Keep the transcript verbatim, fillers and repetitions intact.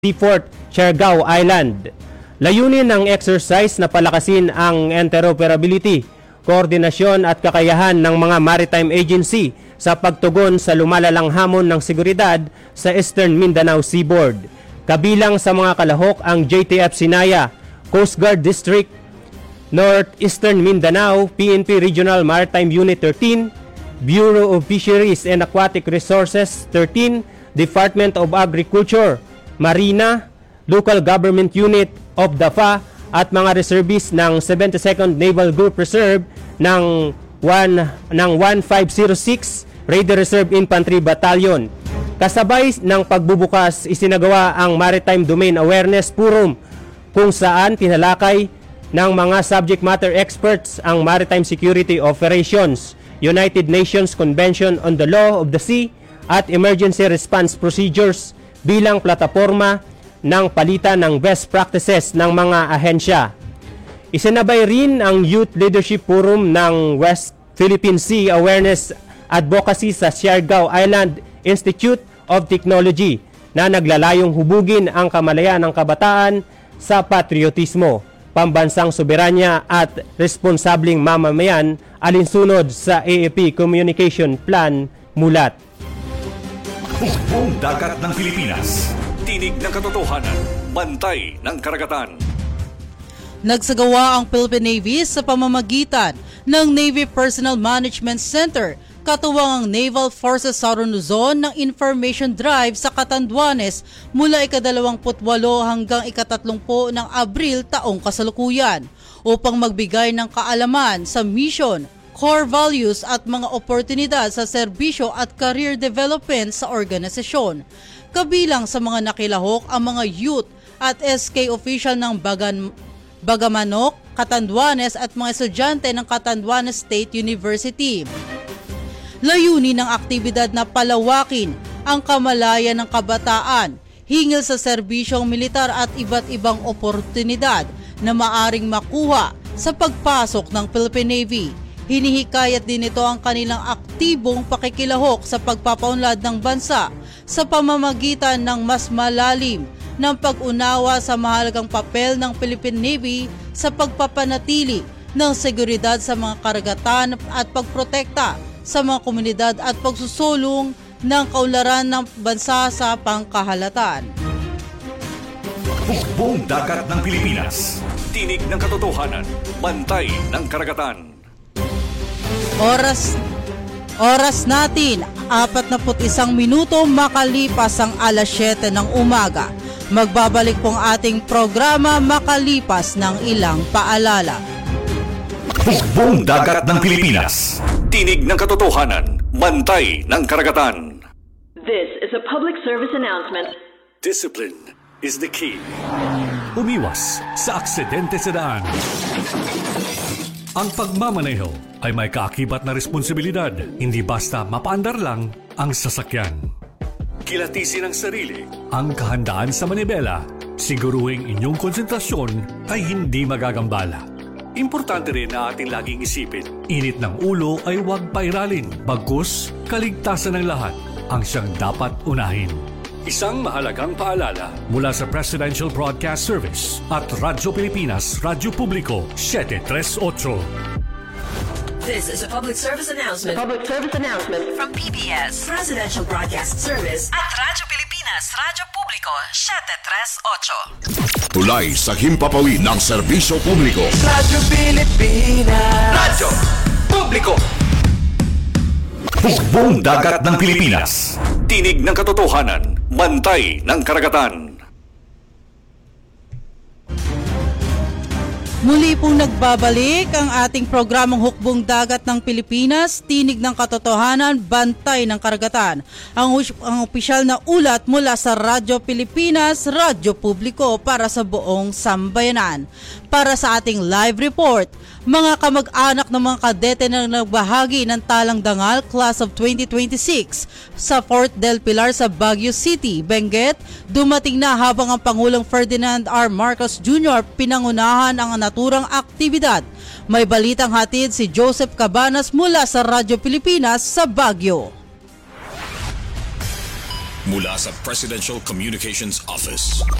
Seaport, Siargao Island. Layunin ng exercise na palakasin ang interoperability, koordinasyon at kakayahan ng mga maritime agency sa pagtugon sa lumalalang hamon ng seguridad sa Eastern Mindanao Seaboard. Kabilang sa mga kalahok ang J T F Sinaya, Coast Guard District, Northeastern Mindanao, P N P Regional Maritime Unit thirteen, Bureau of Fisheries and Aquatic Resources thirteen, Department of Agriculture, Marina, Local Government Unit of D A F A at mga reservists ng seventy-second Naval Group Reserve ng one ng fifteen oh six Radio Reserve Infantry Battalion. Kasabay ng pagbubukas, isinagawa ang Maritime Domain Awareness Forum kung saan tinalakay ng mga subject matter experts ang maritime security operations, United Nations Convention on the Law of the Sea at emergency response procedures bilang plataporma ng palitan ng best practices ng mga ahensya. Isinabay rin ang Youth Leadership Forum ng West Philippine Sea Awareness Advocacy sa Siargao Island Institute of Technology na naglalayong hubugin ang kamalayan ng kabataan sa patriotismo, pambansang soberanya at responsabling mamamayan alinsunod sa A A P Communication Plan Mulat. Hukbong Dagat ng Pilipinas. Tinig ng katotohanan. Bantay ng karagatan. Nagsagawa ang Philippine Navy sa pamamagitan ng Navy Personnel Management Center katuwang ang Naval Forces Southern Luzon ng Information Drive sa Catanduanes mula ikadalawamputwalo hanggang ikatatlongpo ng Abril taong kasalukuyan upang magbigay ng kaalaman sa mission, core values at mga oportunidad sa serbisyo at career development sa organisasyon. Kabilang sa mga nakilahok ang mga youth at S K official ng Bagan, Bagamanok, Catanduanes at mga estudyante ng Catanduanes State University. Layunin ng aktibidad na palawakin ang kamalayan ng kabataan hinggil sa serbisyong militar at iba't ibang oportunidad na maaring makuha sa pagpasok ng Philippine Navy. Hinihikayat din ito ang kanilang aktibong pakikilahok sa pagpapaunlad ng bansa sa pamamagitan ng mas malalim ng pag-unawa sa mahalagang papel ng Philippine Navy sa pagpapanatili ng seguridad sa mga karagatan at pagprotekta sa mga komunidad at pagsusulong ng kaunlaran ng bansa sa pangkahalatan. Hukbong Dagat ng Pilipinas. Tinig ng katotohanan. Bantay ng karagatan. Oras Oras natin, apat na put isang minuto makalipas ang alas siyete ng umaga. Magbabalik pong ating programa makalipas ng ilang paalala. Hukbong Dagat ng Pilipinas. Tinig ng katotohanan. Bantay ng karagatan. This is a public service announcement. Discipline is the key. Umiwas sa aksidente sa daan. Ang pagmamaneho ay may kaakibat na responsibilidad. Hindi basta mapaandar lang ang sasakyan. Kilatisin ang sarili, ang kahandaan sa manibela. Siguruhing inyong konsentrasyon ay hindi magagambala. Importante rin na ating laging isipin, init ng ulo ay huwag pairalin. Bagkus, kaligtasan ng lahat ang siyang dapat unahin. Isang mahalagang paalala mula sa Presidential Broadcast Service at Radyo Pilipinas, Radyo Publiko, seven thirty-eight. This is a public service announcement. A public service announcement From P B S Presidential Broadcast Service at Radyo Pilipinas, Radyo Publiko, seven thirty-eight. Tulay sa himpapawid ng serbisyo publiko. Radyo Pilipinas. Radyo Publiko. Hukbong Dagat ng Pilipinas. Tinig ng katotohanan. Bantay ng karagatan. Muli pong nagbabalik ang ating programang Hukbong Dagat ng Pilipinas, Tinig ng Katotohanan, Bantay ng Karagatan. Ang, ang opisyal na ulat mula sa Radyo Pilipinas, Radyo Publiko para sa buong sambayanan. Para sa ating live report, mga kamag-anak ng mga kadete na nagbahagi ng Talang Dangal Class of twenty twenty-six sa Fort Del Pilar sa Baguio City, Benguet, dumating na habang ang Pangulong Ferdinand R. Marcos Junior pinangunahan ang naturang aktibidad. May balitang hatid si Joseph Cabanas mula sa Radyo Pilipinas sa Baguio. Mula sa Presidential Communications Office.